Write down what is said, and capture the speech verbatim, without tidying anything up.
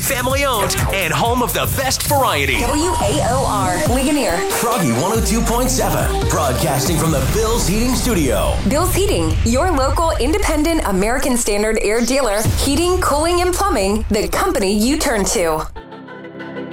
family owned, and home of the best variety. W A O R, Ligonier. Froggy one oh two point seven, broadcasting from the Bill's Heating Studio. Bill's Heating, your local independent American Standard air dealer. Heating, cooling, and plumbing, the company you turn to.